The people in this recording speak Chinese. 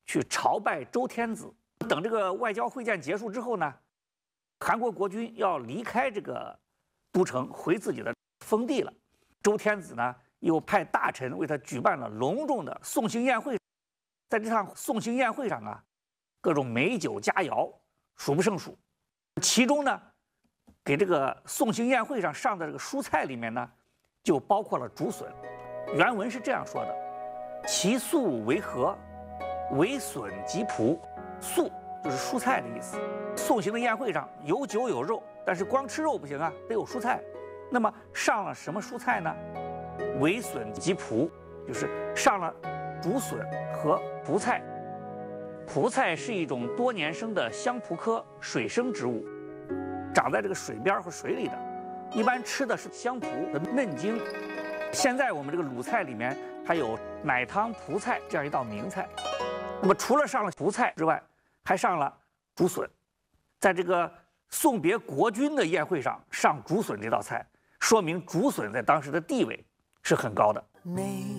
去朝拜周天子。等这个外交会见结束之后呢，韩国国君要离开这个都城，回自己的封地了。周天子呢，又派大臣为他举办了隆重的送行宴会。在这场送行宴会上啊，各种美酒佳肴数不胜数。其中呢，给这个送行宴会上上的这个蔬菜里面呢，就包括了竹笋。原文是这样说的：其素为何？为笋及蒲。素就是蔬菜的意思。送行的宴会上有酒有肉，但是光吃肉不行啊，得有蔬菜。那么上了什么蔬菜呢？为笋及蒲，就是上了竹笋和蒲菜。蒲菜是一种多年生的香蒲科水生植物，长在这个水边和水里的，一般吃的是香蒲的嫩茎。现在我们这个鲁菜里面还有奶汤蒲菜这样一道名菜。那么除了上了蒲菜之外，还上了竹笋。在这个送别国君的宴会上上竹笋这道菜，说明竹笋在当时的地位是很高的。 每